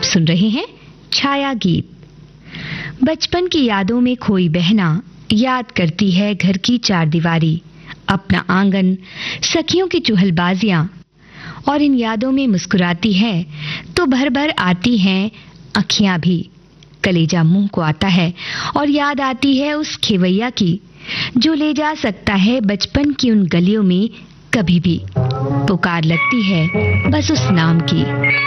सुन रहे हैं छाया गीत। बचपन की यादों में खोई बहना याद करती है घर की चारदीवारी, अपना आंगन, सखियों की चुहलबाजियां, और इन यादों में मुस्कुराती है तो भर भर आती हैं अखियां भी। कलेजा मुंह को आता है और याद आती है उस खेवैया की, जो ले जा सकता है बचपन की उन गलियों में कभी भी। पुकार लगती है बस उस नाम की।